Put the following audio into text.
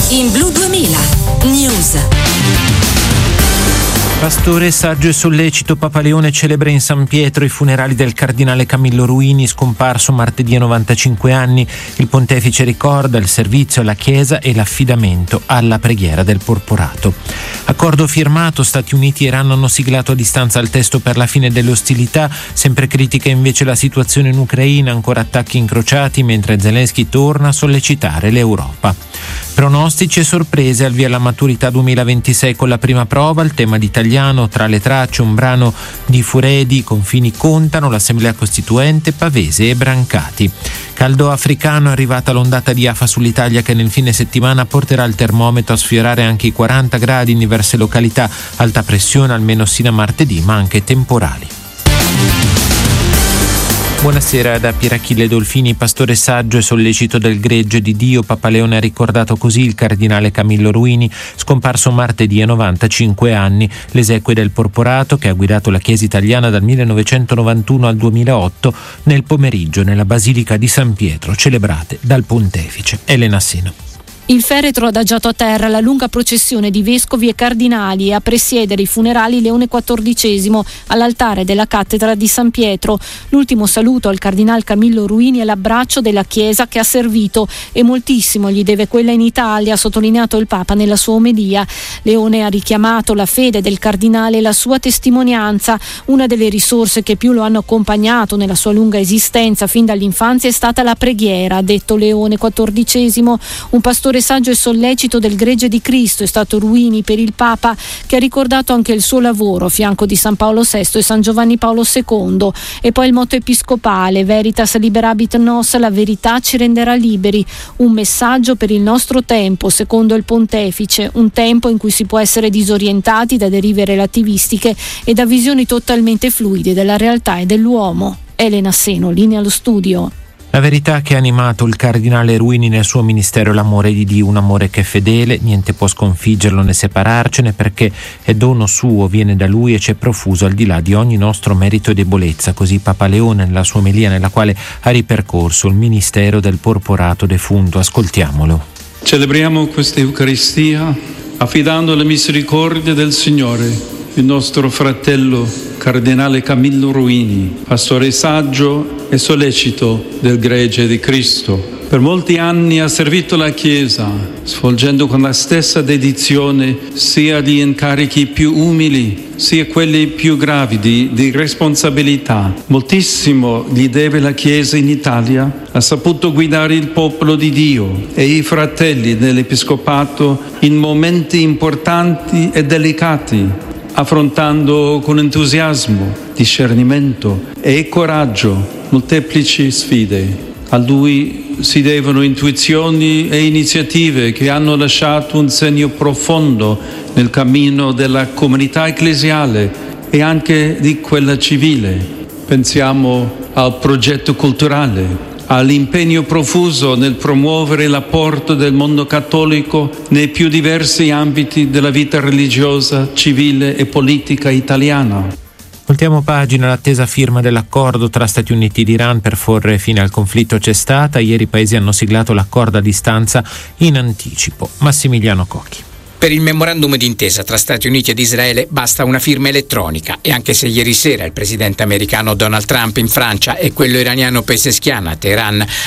In Blu 2000 News. Pastore, saggio e sollecito, Papa Leone celebra in San Pietro i funerali del cardinale Camillo Ruini, scomparso martedì a 95 anni. Il pontefice ricorda il servizio alla Chiesa e l'affidamento alla preghiera del porporato. Accordo firmato, Stati Uniti e Iran hanno siglato a distanza il testo per la fine delle ostilità. Sempre critica invece la situazione in Ucraina, ancora attacchi incrociati, mentre Zelensky torna a sollecitare l'Europa. Pronostici e sorprese, al via la maturità 2026 con la prima prova, il tema d'italiano, tra le tracce un brano di Furedi, confini contano, l'Assemblea Costituente, Pavese e Brancati. Caldo africano, è arrivata l'ondata di afa sull'Italia che nel fine settimana porterà il termometro a sfiorare anche i 40 gradi in diverse località, alta pressione almeno sino a martedì, ma anche temporali. Buonasera da Pierachille Dolfini, pastore saggio e sollecito del gregge di Dio. Papa Leone ha ricordato così il cardinale Camillo Ruini, scomparso martedì a 95 anni. Le esequie del porporato, che ha guidato la Chiesa italiana dal 1991 al 2008, nel pomeriggio nella Basilica di San Pietro, celebrate dal pontefice. Elena Seno. Il feretro ha adagiato a terra la lunga processione di vescovi e cardinali e a presiedere i funerali Leone XIV all'altare della cattedra di San Pietro. L'ultimo saluto al cardinal Camillo Ruini è l'abbraccio della Chiesa che ha servito e moltissimo gli deve quella in Italia, ha sottolineato il Papa nella sua omelia. Leone ha richiamato la fede del cardinale e la sua testimonianza. Una delle risorse che più lo hanno accompagnato nella sua lunga esistenza fin dall'infanzia è stata la preghiera, ha detto Leone XIV. Un pastore saggio e sollecito del gregge di Cristo è stato Ruini per il Papa, che ha ricordato anche il suo lavoro a fianco di San Paolo VI e San Giovanni Paolo II. E poi il motto episcopale Veritas liberabit nos, la verità ci renderà liberi, un messaggio per il nostro tempo secondo il pontefice, un tempo in cui si può essere disorientati da derive relativistiche e da visioni totalmente fluide della realtà e dell'uomo. Elena Seno, linea allo studio. La verità che ha animato il cardinale Ruini nel suo ministero è l'amore di Dio, un amore che è fedele, niente può sconfiggerlo né separarcene, perché è dono suo, viene da lui e c'è profuso al di là di ogni nostro merito e debolezza. Così Papa Leone nella sua omelia, nella quale ha ripercorso il ministero del porporato defunto. Ascoltiamolo. Celebriamo questa Eucaristia affidando alla misericordia del Signore il nostro fratello cardinale Camillo Ruini, pastore saggio e sollecito del gregge di Cristo. Per molti anni ha servito la Chiesa, svolgendo con la stessa dedizione sia gli incarichi più umili, sia quelli più gravi di responsabilità. Moltissimo gli deve la Chiesa in Italia, ha saputo guidare il popolo di Dio e i fratelli dell'Episcopato in momenti importanti e delicati, affrontando con entusiasmo, discernimento e coraggio molteplici sfide. A lui si devono intuizioni e iniziative che hanno lasciato un segno profondo nel cammino della comunità ecclesiale e anche di quella civile. Pensiamo al progetto culturale, all'impegno profuso nel promuovere l'apporto del mondo cattolico nei più diversi ambiti della vita religiosa, civile e politica italiana. Voltiamo pagina, l'attesa firma dell'accordo tra Stati Uniti ed Iran per porre fine al conflitto c'è stata. Ieri i paesi hanno siglato l'accordo a distanza in anticipo. Massimiliano Cocchi. Per il memorandum d'intesa tra Stati Uniti ed Israele basta una firma elettronica, e anche se ieri sera il presidente americano Donald Trump in Francia e quello iraniano Pezeshkian a Teheran